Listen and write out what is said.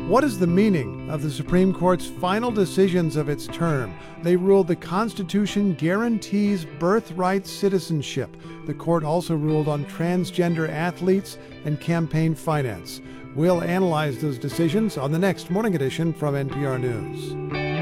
What is the meaning of the Supreme Court's final decisions of its term? They ruled the Constitution guarantees birthright citizenship. The court also ruled on transgender athletes and campaign finance. We'll analyze those decisions on the next Morning Edition from NPR News.